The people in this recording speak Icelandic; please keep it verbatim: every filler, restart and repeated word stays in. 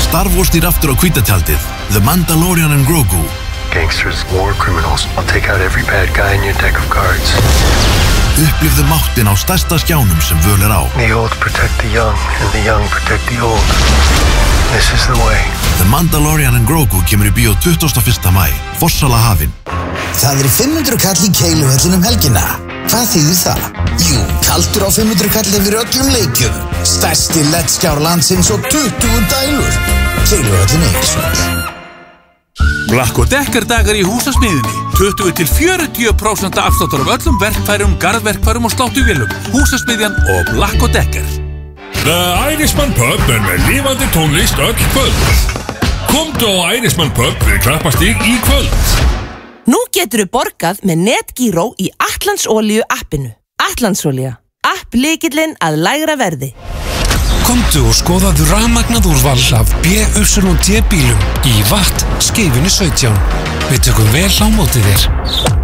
Star Wars snýr aftur á hvíta tjaldið, The Mandalorian and Grogu. Gangsters, war criminals. I'll take out every bad guy in your deck of cards. Upplifðu máttinn á stærsta skjánum sem völ er á. The old protect the young, and the young protect the old. This is the way. The Mandalorian and Grogu kemur í bíó tuttugasta og fyrsta maí. Fossala hafin. Það er fimm hundruð kall í Keiluhöllinum helgina. Hvað þýðir það? Jú, kaldur á fimm hundruð kall yfir öllum leikjum. Stærsti leddskjár landsins og tuttugu dælur. Keiluhöllin Eiríksvöll. Black og Decker dagar í húsasmiðjunni. tuttugu til fjörutíu prósent afsláttur af öllum verkfærum, garðverkfærum og sláttuvélum. Húsasmiðjan og Black og Decker. The Irishman Pub er með lifandi tónlist öll kvöld. Komdu á Irishman Pub við Krappastíg í kvöld. Nú geturðu borgað með Netgyro í Atlandsolíu appinu. Atlandsolía, app lykillinn að lægra verði. Komdu og skoðaðu rafmagnað úrval af B Y D bílum í Watt skeifunni sautján. Við tökum vel á móti þér.